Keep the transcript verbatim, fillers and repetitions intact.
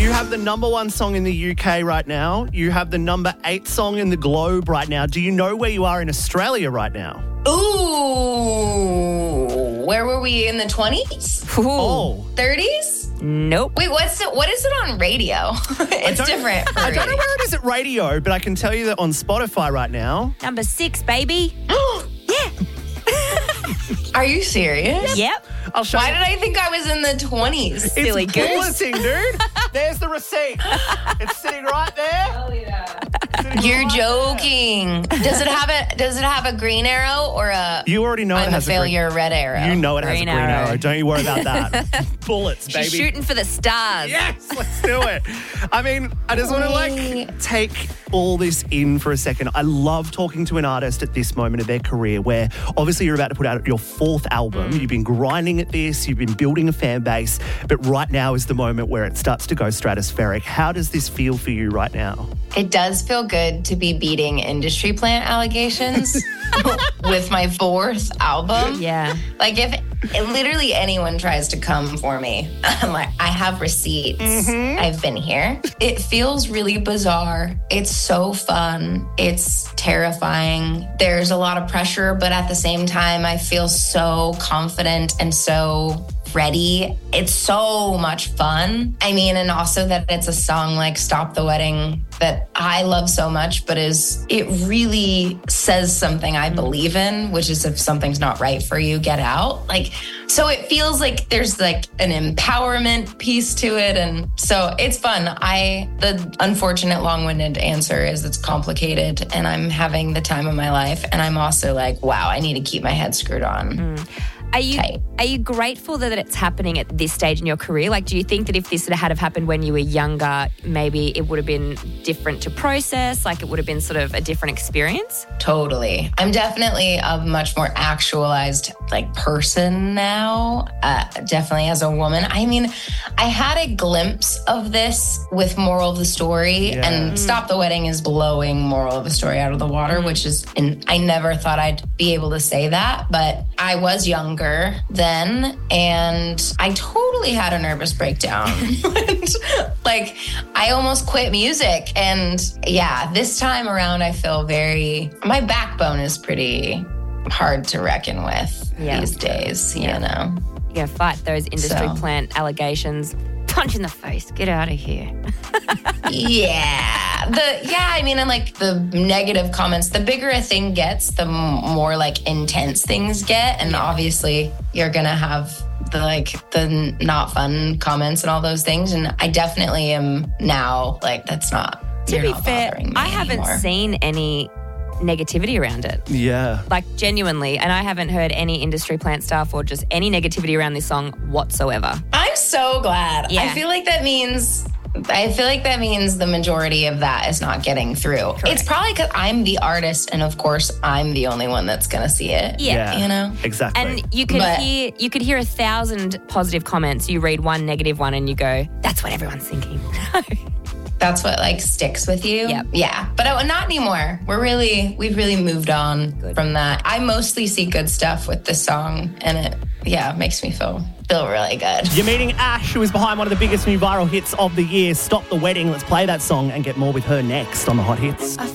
You have the number one song in the U K right now. You have the number eight song in the globe right now. Do you know where you are in Australia right now? Ooh, where were we in the twenties? Oh. thirties? Nope. Wait, what's it, what is it on radio? It's different. for I don't know radio. where it is at radio, but I can tell you that on Spotify right now. Number six, baby. Yeah. Are you serious? Yep. I'll show Why you. did I think I was in the twenties? It's Silly goose. bulleting, dude. There's the receipt. It's sitting right there. Oh, yeah. Sitting You're right joking. Does it have a Does it have a green arrow or a? there. You already know it I'm a has a green. failure red arrow? You know it has Green a green arrow. arrow. Don't you worry about that. Bullets, baby. She's shooting for the stars. Yes, let's do it. I mean, I just want to Wait. like take all this in for a second. I love talking to an artist at this moment of their career where obviously you're about to put out your fourth album. You've been grinding at this, you've been building a fan base, but right now is the moment where it starts to go stratospheric. How does this feel for you right now? It does feel good to be beating industry plant allegations with my fourth album. Yeah. Like if if literally anyone tries to come for me, I'm like, I have receipts. I've been here. It feels really bizarre. It's so fun. It's terrifying. There's a lot of pressure, but at the same time, I feel so confident and so ready. It's so much fun. I mean, and also that it's a song like Stop the Wedding that I love so much, but is it really says something I believe in, which is if something's not right for you, get out. Like, so it feels like there's like an empowerment piece to it. And so it's fun. I, the unfortunate long-winded answer is it's complicated and I'm having the time of my life. And I'm also like, wow, I need to keep my head screwed on. Mm. Are you Okay. are you grateful that it's happening at this stage in your career? Like, do you think that if this had have happened when you were younger, maybe it would have been different to process? Like, it would have been sort of a different experience? Totally. I'm definitely a much more actualized like person now. Uh, definitely as a woman. I mean, I had a glimpse of this with Moral of the Story, Yeah. and Stop the Wedding is blowing Moral of the Story out of the water, which is, and I never thought I'd be able to say that, but I was younger then, and I totally had a nervous breakdown. And, like, I almost quit music, and yeah, this time around, I feel very. My backbone is pretty hard to reckon with Yeah. these days, you Yeah. know. Yeah, fight those industry So. plant allegations. Punch in the face. Get out of here. Yeah. The yeah, I mean, and like the negative comments, the bigger a thing gets, the m- more like intense things get. And obviously you're gonna have the like the n- not fun comments and all those things. And I definitely am now like that's not To you're be not fair, bothering me I haven't anymore. seen any negativity around it. Yeah. Like, genuinely. And I haven't heard any industry plant stuff or just any negativity around this song whatsoever. I'm so glad. Yeah. I feel like that means I feel like that means the majority of that is not getting through. It's probably because I'm the artist, and of course, I'm the only one that's gonna see it. Yeah. You know? Exactly. And you could But- hear you could hear a thousand positive comments. You read one negative one and you go, that's what everyone's thinking. That's what like sticks with you. Yep. Yeah. But uh, not anymore. We're really, we've really moved on Good. from that. I mostly see good stuff with this song, and it, yeah, makes me feel feel really good. You're meeting Ash, who is behind one of the biggest new viral hits of the year, Stop the Wedding. Let's play that song and get more with her next on the Hot Hits.